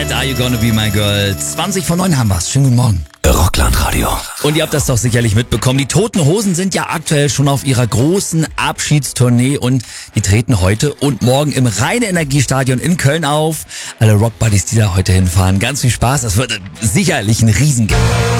Bad, Are You Gonna Be My Girl? 20 vor 9 haben wir's. Schönen guten Morgen. Rockland-Radio. Und ihr habt das doch sicherlich mitbekommen. Die Toten Hosen sind ja aktuell schon auf ihrer großen Abschiedstournee und die treten heute und morgen im Rhein-Energiestadion in Köln auf. Alle Rockbuddies, die da heute hinfahren, ganz viel Spaß. Das wird sicherlich ein Riesengeld.